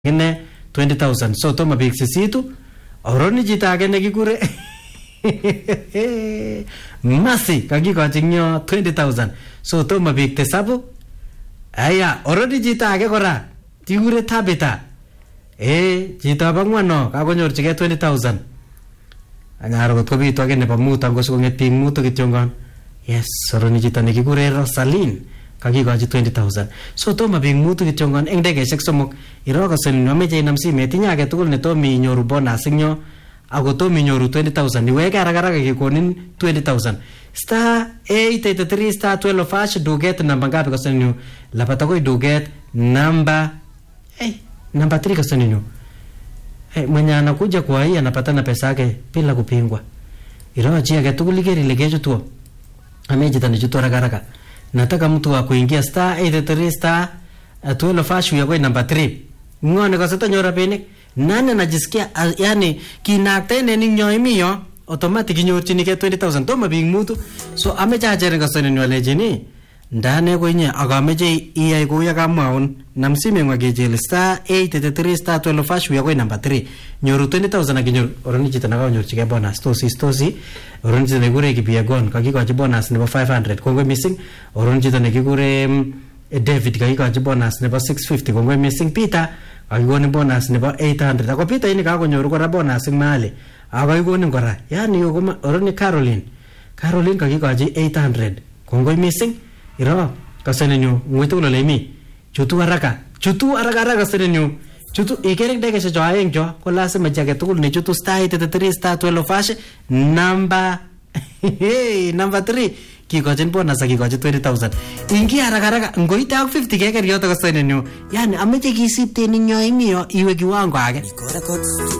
ine 20,000. So toma big sisitu oroni chito age nekikure Masi kakikochi nyo 20,000. So toma big tesabu. Aya oroni chito age kora kikure Tabita. Chito bangwano kakonyorchigei 20,000. Anyaro kot kobitu age nebo mut ango sikonget biik mutu kityongon. Yes, oroni chito nekikure Rosaline kakikochi 20,000. So toma biik mutu kityongon eng dekeshek somok. Iro kosen ameche inam simet inye age tugul netomi inyoru bonus ingyo ako tomi inyoru 20,000 iweke haraka kikonin 20,000. Star 883 star 12 hash duget namba ngapi kosen yu lapata koi duget namba namba 3 kosen yu. Mwenye anakuja kwa hii anapata na pesa yake bila kupingwa. Iro achi age tugul igeri legejo tuo. Ameje tanijuto haraka. Nataka mtu wa kuingia star 883 star 12 hash ya kwa namba 3. Ngone kasata nyora penik. Nani najisikia yani kinaktene ninyo imiyo automatic nyorchinige 20,000 toma biik mutu. So ameche ajere kasane nyolejini ndane kwenye akameche iyai kuya kamwaun namsime ngwagejel star 883 star 12 hash ya kwa namba 3 nyoru 20,000 akinyor oroni chito nakanyorchige bonus tosi oroni chito nekikure Kipyegon kakikochi bonus nebo 500 kongoi missing. Oroni chito nekikure David kakikochi bonus nebo 650 kongoi missing. Peter akikoni bonus nebo 800 ako Peter ini kakonyoru kora bonus ing mahali akikoni kora yani yo oroni Caroline kakikochi 800 kongoi missing. Iro kasenenyu ngwitu lole mi chutu haraka kasenenyu chutu ikere ndege cho aeng cho ko lazima jage tugul ne chutu star 883 star 12 hash number 3 kikochin bonus akikochi 20,000 ingi haraka ngoite ak 50 keker yoto kasenenyu yani ameche kisipte ninyo imiyo iwe kiwango age.